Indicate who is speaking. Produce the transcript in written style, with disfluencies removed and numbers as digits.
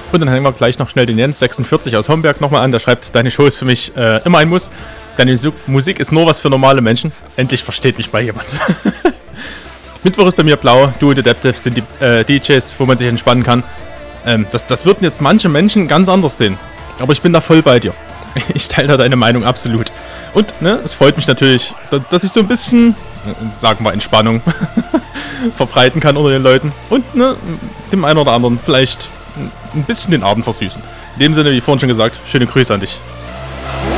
Speaker 1: Und dann hängen wir gleich noch schnell den Jens 46 aus Homberg nochmal an. Der schreibt, deine Show ist für mich immer ein Muss. Deine Musik ist nur was für normale Menschen. Endlich versteht mich mal jemand. Mittwoch ist bei mir blau. Duo Adaptive sind die DJs, wo man sich entspannen kann. Das würden jetzt manche Menschen ganz anders sehen. Aber ich bin da voll bei dir. Ich teile da deine Meinung absolut. Und ne, es freut mich natürlich, dass ich so ein bisschen, sagen wir, Entspannung verbreiten kann unter den Leuten. Und ne, dem einen oder anderen vielleicht ein bisschen den Abend versüßen. In dem Sinne, wie vorhin schon gesagt, schöne Grüße an dich.